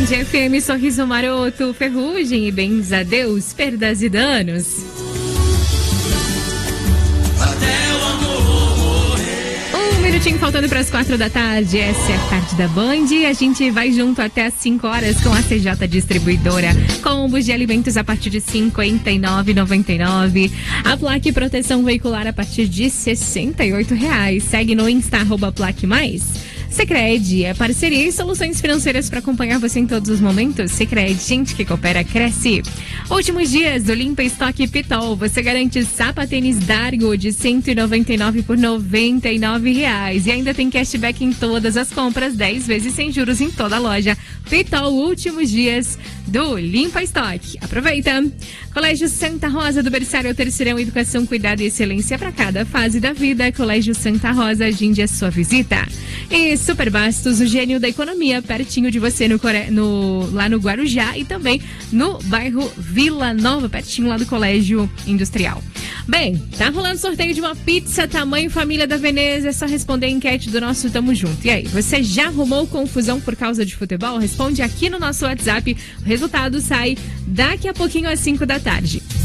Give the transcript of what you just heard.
Band FM, Sorriso Maroto, Ferrugem e Bens a Deus, Perdas e Danos. Um minutinho faltando para as 4 da tarde, essa é a tarde da Band. A gente vai junto até as 5 horas com a CJ Distribuidora. Combos de alimentos a partir de R$ 59,99. A Plaque Proteção Veicular a partir de R$ 68,00. Segue no Insta, @Plaque Mais. Sicredi, é parceria e soluções financeiras para acompanhar você em todos os momentos. Sicredi, gente que coopera, cresce. Últimos dias do Limpa Estoque Pitol. Você garante sapatênis Dargo de R$ 199 por R$ 99,00. E ainda tem cashback em todas as compras, 10 vezes sem juros em toda a loja. Pitol, últimos dias do Limpa Estoque. Aproveita! Colégio Santa Rosa do Berçário ao Terceirão, educação, cuidado e excelência para cada fase da vida. Colégio Santa Rosa, agende a sua visita. E Super Bastos, o gênio da economia, pertinho de você lá no Guarujá e também no bairro Vila Nova, pertinho lá do Colégio Industrial. Bem, tá rolando sorteio de uma pizza tamanho família da Veneza, é só responder a enquete do nosso Tamo Junto. E aí, você já arrumou confusão por causa de futebol? Responde aqui no nosso WhatsApp, o resultado sai daqui a pouquinho às 5 da tarde.